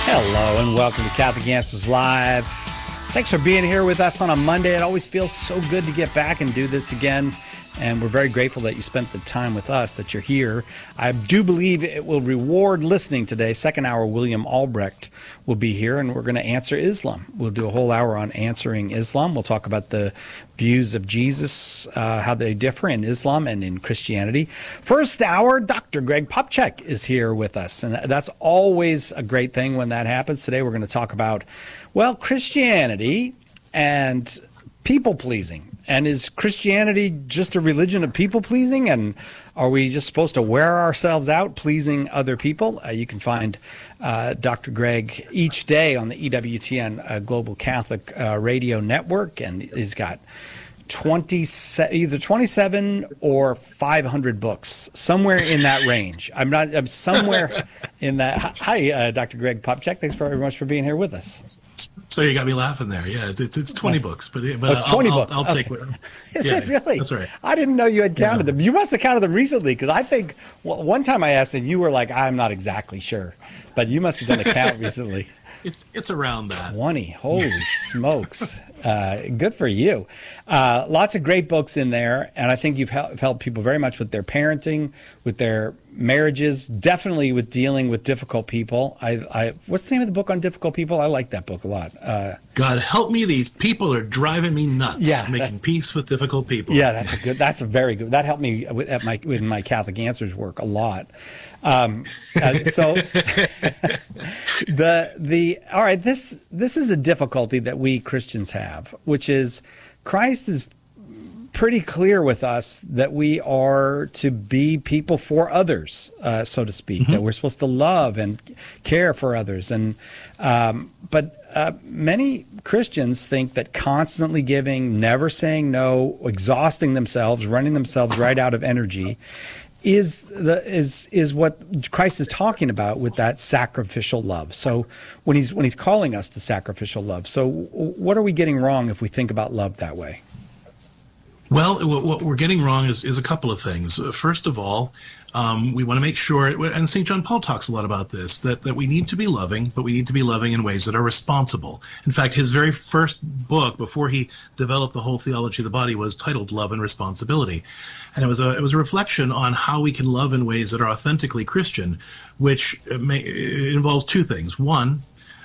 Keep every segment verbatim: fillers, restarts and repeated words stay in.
Hello and welcome to Catholic Answers Live. Thanks for being here with us on a Monday. It always feels so good to get back and do this again. And we're very grateful that you spent the time with us, that you're here. I do believe it will reward listening today. Second hour, William Albrecht will be here, and we're going to answer Islam. We'll do a whole hour on answering Islam. We'll talk about the views of Jesus, uh, how they differ in Islam and in Christianity. First hour, Doctor Greg Popcak is here with us, and that's always a great thing when that happens. Today we're going to talk about, well, Christianity and people-pleasing. And is Christianity just a religion of people-pleasing? And are we just supposed to wear ourselves out pleasing other people? Uh, you can find uh, Doctor Greg each day on the E W T N uh, Global Catholic uh, Radio Network. And he's got twenty, either twenty-seven or five hundred books, somewhere in that range. I'm not, I'm somewhere in that. Hi, uh, Doctor Greg Popcak. Thanks very much for being here with us. So you got me laughing there. Yeah, it's it's twenty books, but but oh, it's twenty I'll, books. I'll, I'll okay. take what. Is yeah, it really? That's right. I didn't know you had counted yeah. them. You must have counted them recently, because I think well, one time I asked and you were like, "I'm not exactly sure," but you must have done a count recently. It's it's around that. twenty. Holy smokes. Uh, good for you. Uh, lots of great books in there, and I think you've hel- helped people very much with their parenting, with their marriages, definitely with dealing with difficult people. I, I what's the name of the book on difficult people? I like that book a lot. Uh, God help me, these people are driving me nuts. Yeah, making peace with difficult people. Yeah, that's a good. That's a very good. That helped me with, at my with my Catholic Answers work a lot. Um, uh, so the the all right. This this is a difficulty that we Christians have, which is Christ is pretty clear with us that we are to be people for others, uh, so to speak. Mm-hmm. That we're supposed to love and care for others, and um, but uh, many Christians think that constantly giving, never saying no, exhausting themselves, running themselves right out of energy, is the is is what Christ is talking about with that sacrificial love. So when he's when he's calling us to sacrificial love, so what are we getting wrong if we think about love that way? Well, what we're getting wrong is, is a couple of things. First of all, um, we want to make sure, and Saint John Paul talks a lot about this, that, that we need to be loving, but we need to be loving in ways that are responsible. In fact, his very first book, before he developed the whole theology of the body, was titled Love and Responsibility. And it was a, it was a reflection on how we can love in ways that are authentically Christian, which may, it involves two things. One,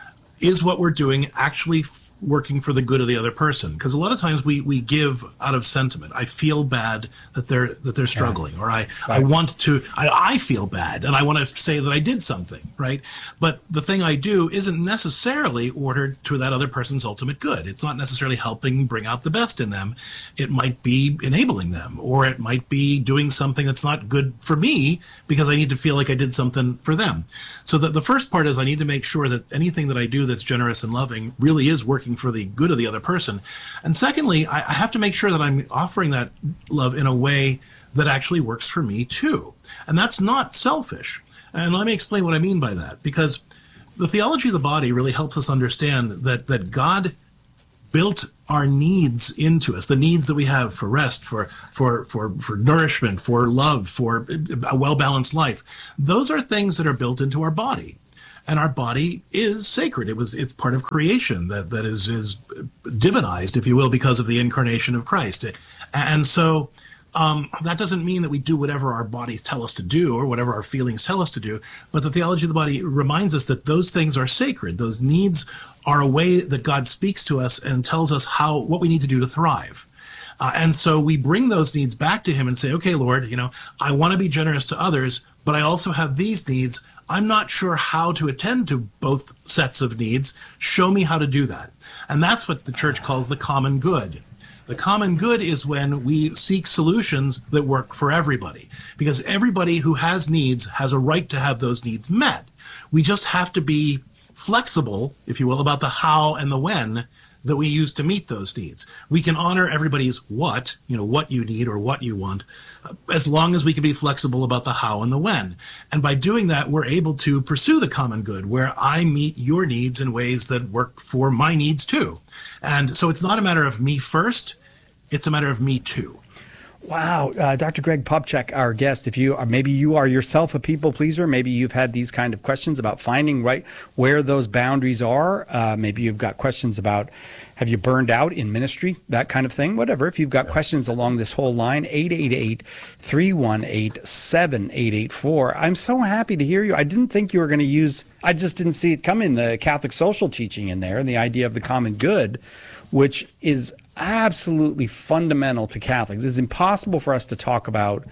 is what we're doing actually working for the good of the other person? Because a lot of times we, we give out of sentiment. I feel bad that they're that they're struggling, or I, I want to I, I feel bad and I want to say that I did something, right? But the thing I do isn't necessarily ordered to that other person's ultimate good. It's not necessarily helping bring out the best in them. It might be enabling them, or it might be doing something that's not good for me because I need to feel like I did something for them. So that the first part is I need to make sure that anything that I do that's generous and loving really is working for the good of the other person. And secondly, I, I have to make sure that I'm offering that love in a way that actually works for me too. And that's not selfish. And let me explain what I mean by that, because the theology of the body really helps us understand that, that God built our needs into us, the needs that we have for rest, for, for, for, for nourishment, for love, for a well-balanced life. Those are things that are built into our body. And our body is sacred. It was, it's part of creation that, that is, is divinized, if you will, because of the incarnation of Christ. And so um, that doesn't mean that we do whatever our bodies tell us to do or whatever our feelings tell us to do. But the theology of the body reminds us that those things are sacred. Those needs are a way that God speaks to us and tells us how, what we need to do to thrive. Uh, and so we bring those needs back to him and say, okay, Lord, you know, I want to be generous to others, but I also have these needs. I'm not sure how to attend to both sets of needs. Show me how to do that. And that's what the church calls the common good. The common good is when we seek solutions that work for everybody, because everybody who has needs has a right to have those needs met. We just have to be flexible, if you will, about the how and the when that we use to meet those needs. We can honor everybody's what, you know, what you need or what you want, as long as we can be flexible about the how and the when. And by doing that, we're able to pursue the common good, where I meet your needs in ways that work for my needs too. And so it's not a matter of me first, it's a matter of me too. Wow, uh, Doctor Greg Popcak, our guest. If you are, maybe you are yourself a people pleaser, maybe you've had these kind of questions about finding right where those boundaries are. Uh, maybe you've got questions about have you burned out in ministry, that kind of thing. Whatever. If you've got questions along this whole line, eight eight eight, three one eight, seven eight eight four. I'm so happy to hear you. I didn't think you were going to use. I just didn't see it come in the Catholic social teaching in there and the idea of the common good, which is absolutely fundamental to Catholics. It's impossible for us to talk about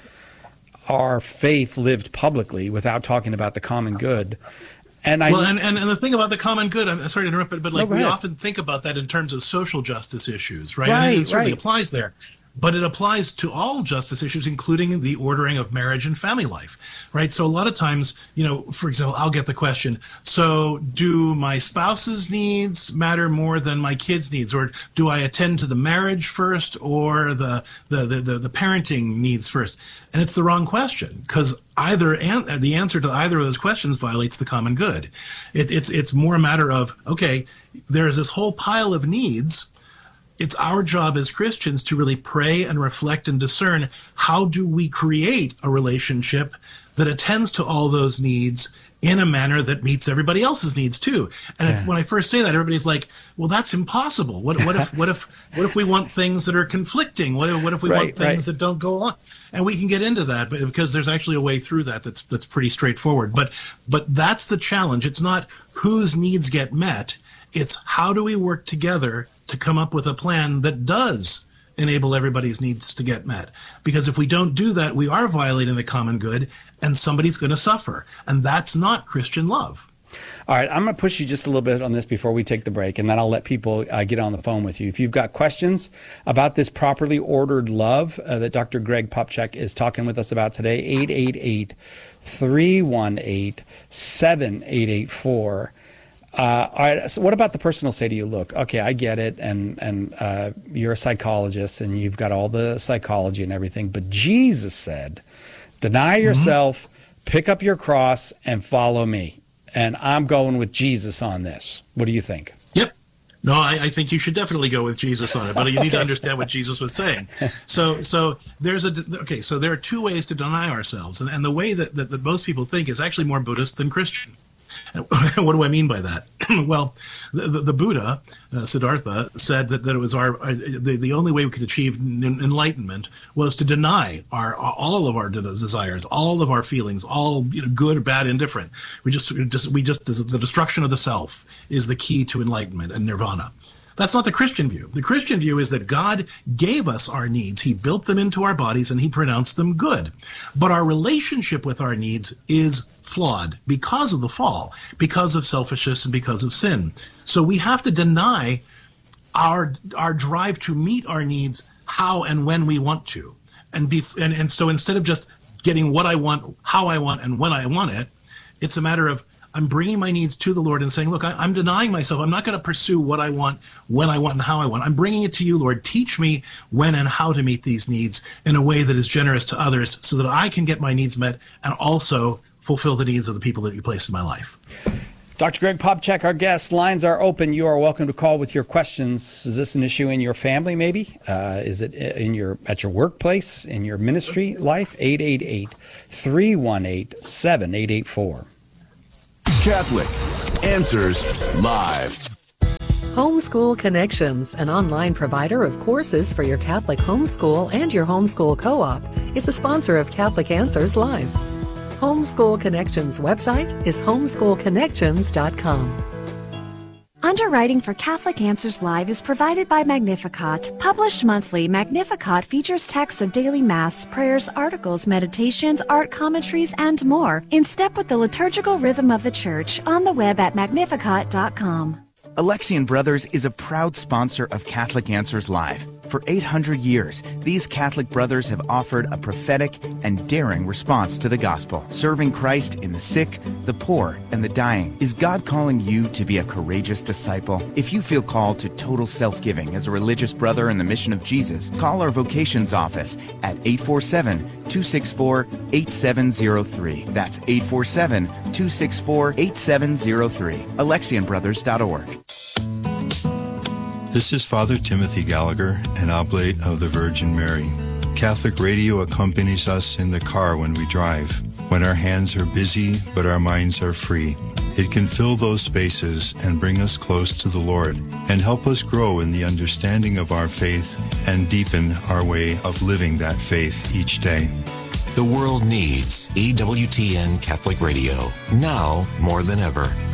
our faith lived publicly without talking about the common good. And I well, and, and, and the thing about the common good, I'm sorry to interrupt, but, but like no, we ahead. often think about that in terms of social justice issues, right? Right, and it certainly right. applies there. But it applies to all justice issues, including the ordering of marriage and family life, right? So a lot of times, you know, for example, I'll get the question, so do my spouse's needs matter more than my kids' needs? Or do I attend to the marriage first or the the the, the, the parenting needs first? And it's the wrong question, because either an, the answer to either of those questions violates the common good. It, it's it's more a matter of, okay, there's this whole pile of needs. It's our job as Christians to really pray and reflect and discern how do we create a relationship that attends to all those needs in a manner that meets everybody else's needs too. And yeah. if, when I first say that, everybody's like, "Well, that's impossible. What, what if, what if, what if we want things that are conflicting? What if, what if we right, want things right. that don't go on?" And we can get into that, but because there's actually a way through that that's that's pretty straightforward. But but that's the challenge. It's not whose needs get met. It's how do we work together to come up with a plan that does enable everybody's needs to get met. Because if we don't do that, we are violating the common good and somebody's going to suffer. And that's not Christian love. All right, I'm going to push you just a little bit on this before we take the break, and then I'll let people uh, get on the phone with you. If you've got questions about this properly ordered love uh, that Doctor Greg Popcak is talking with us about today, eight eight eight, three one eight, seven eight eight four. Uh, all right, so what about the person who'll say to you, look, okay, I get it, and, and uh, you're a psychologist, and you've got all the psychology and everything, but Jesus said, deny yourself, mm-hmm. pick up your cross, and follow me. And I'm going with Jesus on this. What do you think? Yep. No, I, I think you should definitely go with Jesus on it, but you need to understand what Jesus was saying. So, so there's a okay. So there are two ways to deny ourselves, and, and the way that, that that most people think is actually more Buddhist than Christian. And what do I mean by that? Well, the, the, the Buddha, uh, Siddhartha, said that, that it was our uh, the, the only way we could achieve n- enlightenment was to deny our all of our desires, all of our feelings, all you know, good, bad, indifferent. We just just we just the destruction of the self is the key to enlightenment and nirvana. That's not the Christian view. The Christian view is that God gave us our needs. He built them into our bodies and he pronounced them good. But our relationship with our needs is flawed because of the fall, because of selfishness and because of sin. So we have to deny our our drive to meet our needs how and when we want to. And be and, and so instead of just getting what I want, how I want, and when I want it, it's a matter of I'm bringing my needs to the Lord and saying, look, I, I'm denying myself. I'm not going to pursue what I want, when I want, and how I want. I'm bringing it to you, Lord. Teach me when and how to meet these needs in a way that is generous to others so that I can get my needs met and also fulfill the needs of the people that you placed in my life. Doctor Greg Popcak, our guest. Lines are open. You are welcome to call with your questions. Is this an issue in your family, maybe? Uh, is it in your at your workplace, in your ministry life? eight eight eight, three one eight, seven eight eight four. Catholic Answers Live. Homeschool Connections, an online provider of courses for your Catholic homeschool and your homeschool co-op, is the sponsor of Catholic Answers Live. Homeschool Connections website is homeschool connections dot com. Underwriting for Catholic Answers Live is provided by Magnificat. Published monthly, Magnificat features texts of daily Mass, prayers, articles, meditations, art commentaries, and more, in step with the liturgical rhythm of the Church, on the web at magnificat dot com. Alexian Brothers is a proud sponsor of Catholic Answers Live. For eight hundred years, these Catholic brothers have offered a prophetic and daring response to the gospel, serving Christ in the sick, the poor, and the dying. Is God calling you to be a courageous disciple? If you feel called to total self-giving as a religious brother in the mission of Jesus, call our vocations office at eight four seven, two six four, eight seven zero three. That's eight four seven, two six four, eight seven zero three. Alexian Brothers dot org. This is Father Timothy Gallagher, an oblate of the Virgin Mary. Catholic radio accompanies us in the car when we drive, when our hands are busy but our minds are free. It can fill those spaces and bring us close to the Lord and help us grow in the understanding of our faith and deepen our way of living that faith each day. The world needs E W T N Catholic Radio, now more than ever.